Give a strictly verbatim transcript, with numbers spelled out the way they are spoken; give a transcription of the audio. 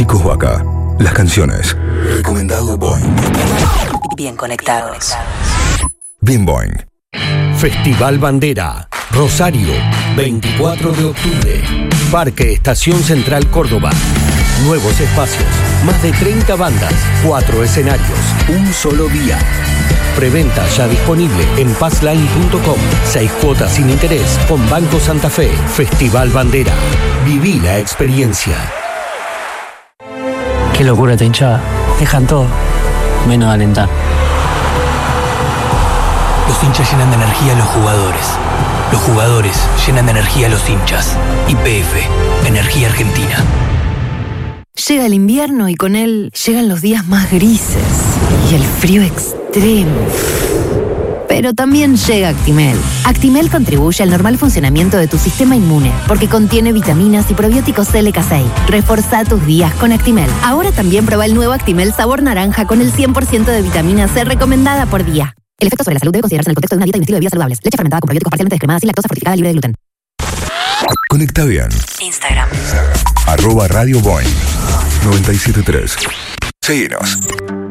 Chicos Vaca. Las canciones. Recomendado Boing. Bien conectados. Bien Boing. Festival Bandera, Rosario, veinticuatro de octubre. Parque Estación Central Córdoba. Nuevos espacios, más de treinta bandas, cuatro escenarios, un solo día. Preventa ya disponible en passline punto com. Seis cuotas sin interés con Banco Santa Fe. Festival Bandera. Viví la experiencia. Qué locura esta hinchada. Dejan todo, menos alentar. Los hinchas llenan de energía a los jugadores. Los jugadores llenan de energía a los hinchas. Y P F, Energía Argentina. Llega el invierno y con él llegan los días más grises y el frío extremo. Pero también llega Actimel. Actimel contribuye al normal funcionamiento de tu sistema inmune porque contiene vitaminas y probióticos L K seis. Reforzá tus días con Actimel. Ahora también prueba el nuevo Actimel sabor naranja con el cien por ciento de vitamina C recomendada por día. El efecto sobre la salud debe considerarse en el contexto de una dieta y un estilo de vida saludables. Leche fermentada con probióticos parcialmente descremada sin lactosa fortificada libre de gluten. Conecta bien. Instagram. Arroba Radio Boing. noventa y siete punto tres. Seguinos.